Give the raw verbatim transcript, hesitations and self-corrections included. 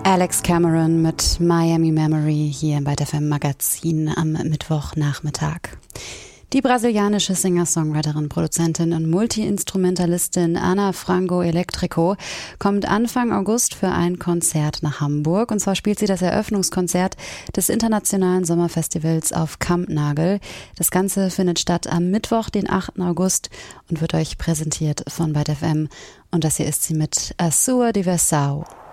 Alex Cameron mit Miami Memory hier bei der F M Magazin am Mittwochnachmittag. Die brasilianische Singer-Songwriterin, Produzentin und Multi-Instrumentalistin Ana Frango Elétrico kommt Anfang August für ein Konzert nach Hamburg. Und zwar spielt sie das Eröffnungskonzert des internationalen Sommerfestivals auf Kampnagel. Das Ganze findet statt am Mittwoch, den achten August und wird euch präsentiert von Bad F M. Und das hier ist sie mit A Sua Diversão.